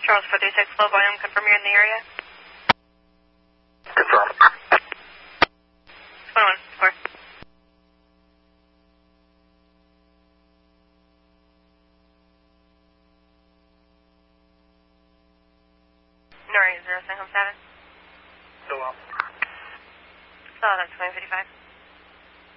Charles 436, low volume, confirm you're in the area. Confirm. 114. Nori, 0 home status. So well. So that's 2055.